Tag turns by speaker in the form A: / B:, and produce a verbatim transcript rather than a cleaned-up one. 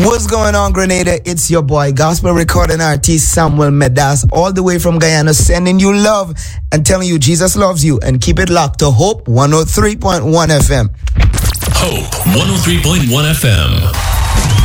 A: What's going on, Grenada? It's your boy, gospel recording artist Samuel Medas, all the way from Guyana, sending you love and telling you Jesus loves you. And keep it locked to Hope one oh three point one F M.
B: Hope one oh three point one F M.